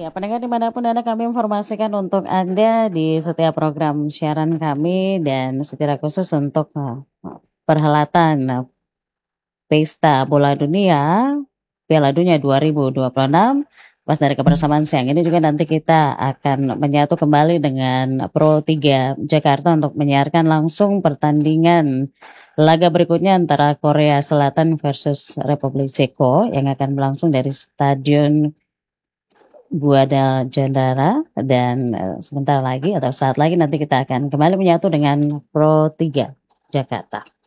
Ya, pendengar dimanapun Anda kami informasikan untuk Anda di setiap program siaran kami dan secara khusus untuk perhelatan Pesta Bola Dunia Piala Dunia 2026. Pas dari kebersamaan siang ini juga nanti kita akan menyatu kembali dengan Pro 3 Jakarta untuk menyiarkan langsung pertandingan laga berikutnya antara Korea Selatan versus Republik Ceko yang akan berlangsung dari Stadion Guadalajara dan sebentar lagi atau saat lagi nanti kita akan kembali menyatu dengan Pro 3 Jakarta.